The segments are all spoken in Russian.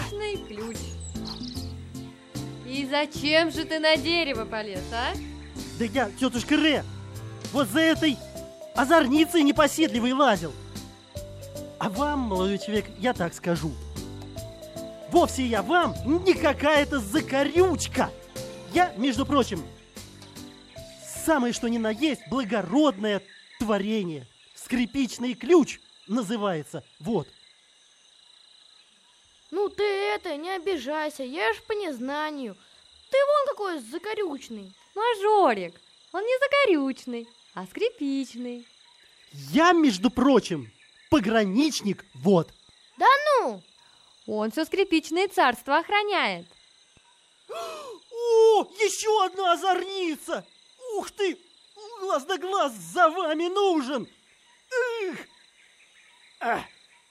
скрипичный ключ. И зачем же ты на дерево полез, а? Да я, тетушка Ре, вот за этой озорницей непоседливой лазил. А вам, молодой человек, я так скажу. Вовсе я вам не какая-то закорючка. Я, между прочим, самое что ни на есть благородное творение. Скрипичный ключ называется. Вот. Ну ты не обижайся, я ж по незнанию. Ты вон какой закорючный. Мажорик, он не закорючный, а скрипичный. Я, между прочим, пограничник, вот. Да ну! Он все скрипичное царство охраняет. О, еще одна озорница! Ух ты! Глаз да глаз за вами нужен! Эх! А!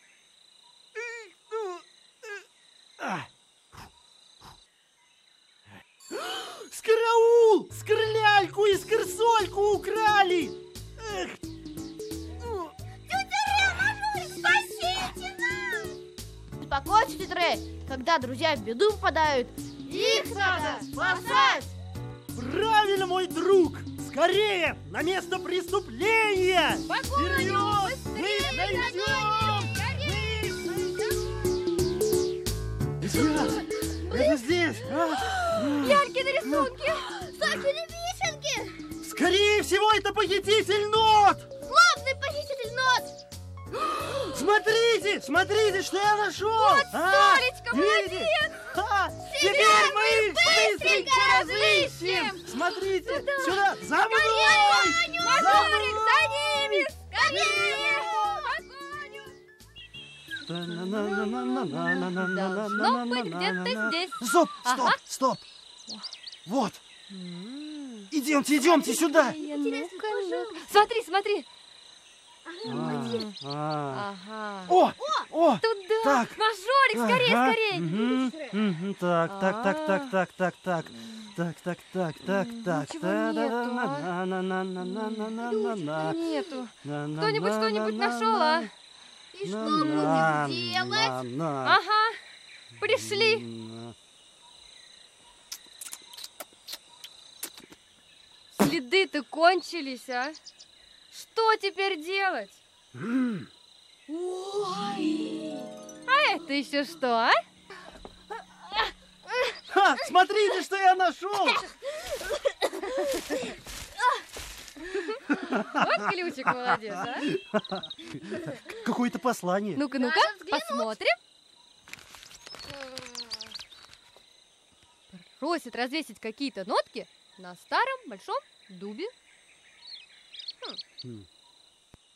Скараул! Скрляльку и скорсольку украли! Эх! Спасите нас! Успокойся, тетя Ре, когда друзья в беду попадают, их надо спасать! Правильно, мой друг! Скорее, на место преступления! Вперед! Мы найдем! Ребят, это здесь! Яркие рисунки! Сакины вишенки! Скорее всего, это похититель нот! Главный похититель нот! Смотрите, смотрите, что я нашел! Вот, Толечка, видите? Теперь мы их быстренько разыщем! Смотрите, сюда, за мной! Мажорик, за ними! Скорее! Должно быть где-то здесь. Стоп, стоп, Ага. стоп! Вот! Идемте, идемте сюда! Ну-ка. Смотри, смотри. А. Ага. О! Туда. Так. Мажорик, скорее, Ага. скорее. Мгм. Так. Ничего нету. Кто-нибудь что-нибудь нашел, а? И что будем делать? Ага. Пришли. Следы-то кончились, а? Что теперь делать? А это еще что, а? Ха, смотрите, что я нашел! Вот ключик, молодец, а? Какое-то послание. Ну-ка, ну-ка, Надо взглянуть. посмотрим. Просит развесить какие-то нотки на старом большом дубе.